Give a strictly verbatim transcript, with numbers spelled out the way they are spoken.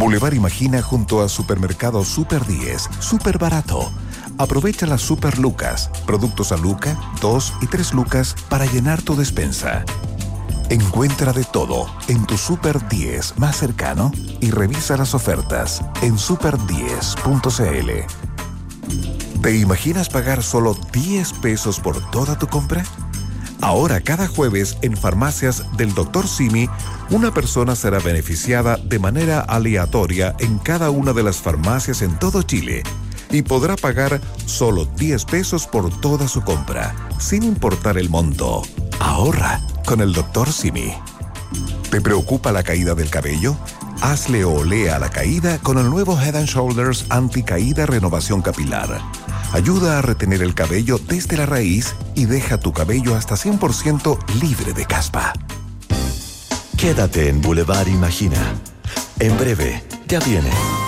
Boulevard Imagina junto a Supermercado Super diez. Súper barato. Aprovecha las Super Lucas. Productos a Luca, dos y tres lucas para llenar tu despensa. Encuentra de todo en tu Super diez más cercano y revisa las ofertas en super diez punto c l. ¿Te imaginas pagar solo diez pesos por toda tu compra? Ahora, cada jueves, en farmacias del doctor Simi, una persona será beneficiada de manera aleatoria en cada una de las farmacias en todo Chile y podrá pagar solo diez pesos por toda su compra, sin importar el monto. Ahorra con el doctor Simi. ¿Te preocupa la caída del cabello? Hazle olea a la caída con el nuevo Head and Shoulders Anti-Caída Renovación Capilar. Ayuda a retener el cabello desde la raíz y deja tu cabello hasta cien por ciento libre de caspa. Quédate en Boulevard Imagina. En breve, ya viene.